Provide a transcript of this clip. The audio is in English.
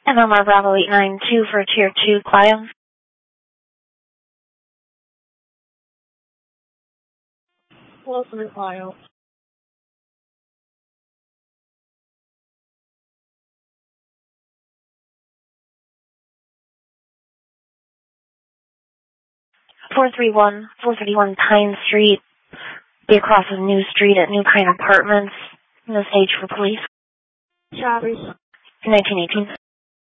MMR Bravo 892 for Tier 2 Clio. Welcome to Clio. $431 Pine Street. Be across the New Street at New Pine Apartments. No stage for police. Copy. 1918.